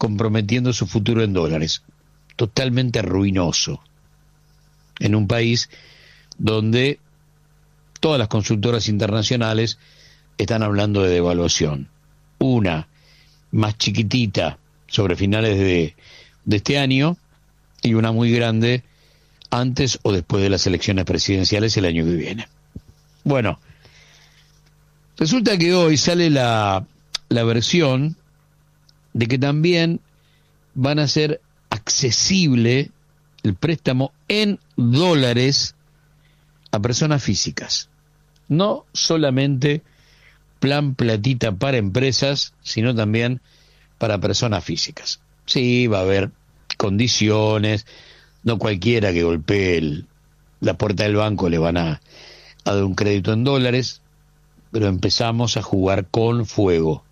comprometiendo su futuro en dólares. Totalmente ruinoso. En un país donde todas las consultoras internacionales están hablando de devaluación. Una más chiquitita sobre finales de este año y una muy grande antes o después de las elecciones presidenciales el año que viene. Bueno, resulta que hoy sale la versión de que también van a ser accesible el préstamo en dólares a personas físicas. No solamente plan platita para empresas, sino también para personas físicas. Sí, va a haber condiciones, no cualquiera que golpee la puerta del banco le van a dar un crédito en dólares, pero empezamos a jugar con fuego.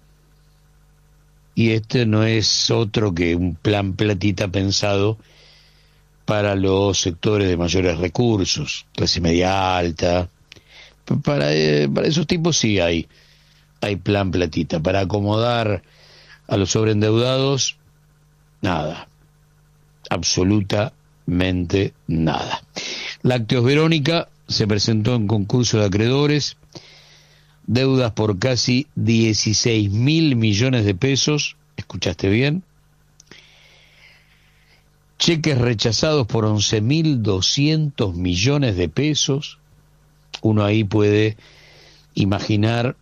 Y este no es otro que un plan platita pensado para los sectores de mayores recursos, clase media alta. Para esos tipos sí hay plan platita. Para acomodar a los sobreendeudados, nada. Absolutamente nada. Lácteos Verónica se presentó en concurso de acreedores, deudas por casi 16.000 millones de pesos, ¿escuchaste bien? Cheques rechazados por 11.200 millones de pesos. Uno ahí puede imaginar,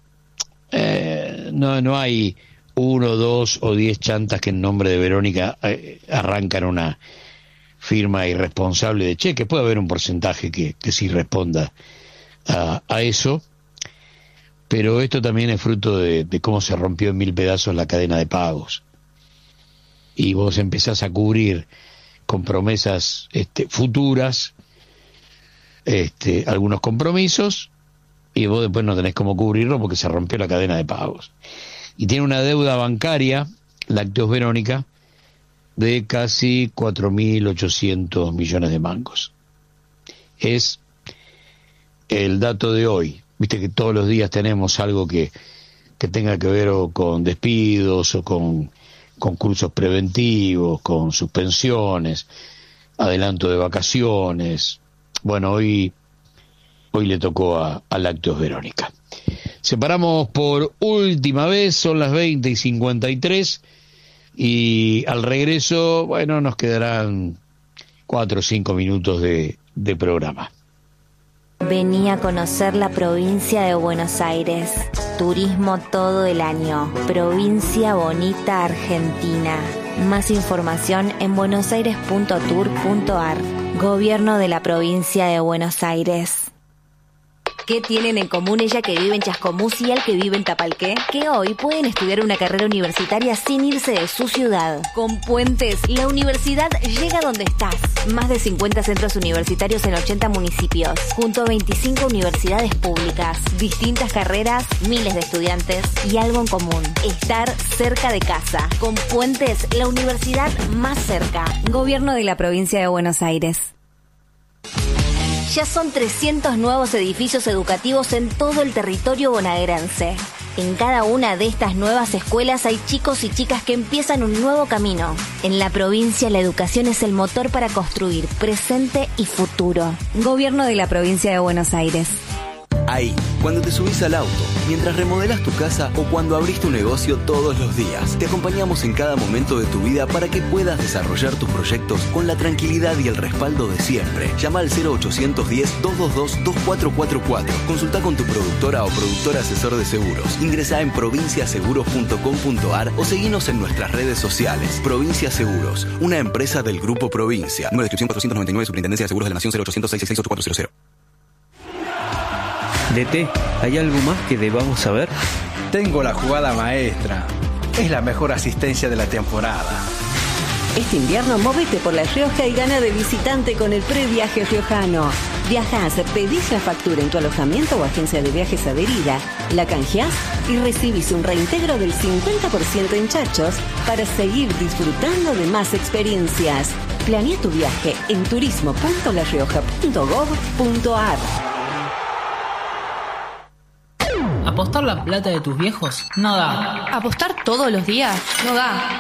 no hay 1, 2 o 10 chantas que en nombre de Verónica arrancan una firma irresponsable de cheques. Puede haber un porcentaje que sí responda a eso, pero esto también es fruto de cómo se rompió en 1000 pedazos la cadena de pagos. Y vos empezás a cubrir con promesas futuras algunos compromisos, y vos después no tenés cómo cubrirlo porque se rompió la cadena de pagos. Y tiene una deuda bancaria, Lácteos Verónica, de casi 4.800 millones de mangos. Es el dato de hoy. Viste que todos los días tenemos algo que tenga que ver o con despidos o con concursos preventivos, con suspensiones, adelanto de vacaciones. Bueno, hoy le tocó a Lácteos Verónica. Separamos por última vez, son las 20:53, y al regreso, bueno, nos quedarán 4 o 5 minutos de programa. Vení a conocer la provincia de Buenos Aires. Turismo todo el año. Provincia bonita Argentina. Más información en buenosaires.tour.ar. Gobierno de la provincia de Buenos Aires. ¿Qué tienen en común ella que vive en Chascomús y él que vive en Tapalqué? Que hoy pueden estudiar una carrera universitaria sin irse de su ciudad. Con Puentes, la universidad llega donde estás. Más de 50 centros universitarios en 80 municipios, junto a 25 universidades públicas, distintas carreras, miles de estudiantes y algo en común: estar cerca de casa. Con Puentes, la universidad más cerca. Gobierno de la provincia de Buenos Aires. Ya son 300 nuevos edificios educativos en todo el territorio bonaerense. En cada una de estas nuevas escuelas hay chicos y chicas que empiezan un nuevo camino. En la provincia, la educación es el motor para construir presente y futuro. Gobierno de la provincia de Buenos Aires. Ahí, cuando te subís al auto, mientras remodelas tu casa o cuando abrís tu negocio todos los días, te acompañamos en cada momento de tu vida para que puedas desarrollar tus proyectos con la tranquilidad y el respaldo de siempre. Llama al 0810-222-2444. Consulta con tu productora o productor asesor de seguros. Ingresá en provinciaseguros.com.ar o seguinos en nuestras redes sociales. Provincia Seguros, una empresa del Grupo Provincia. Número de inscripción 499, Superintendencia de Seguros de la Nación, 0800-666-8400. DT, ¿hay algo más que debamos saber? Tengo la jugada maestra. Es la mejor asistencia de la temporada. Este invierno móvete por La Rioja y gana de visitante con el previaje riojano. Viajás, pedís la factura en tu alojamiento o agencia de viajes adherida, la canjeás y recibís un reintegro del 50% en chachos para seguir disfrutando de más experiencias. Planea tu viaje en turismo.larioja.gov.ar. ¿Apostar la plata de tus viejos? No da. ¿Apostar todos los días? No da.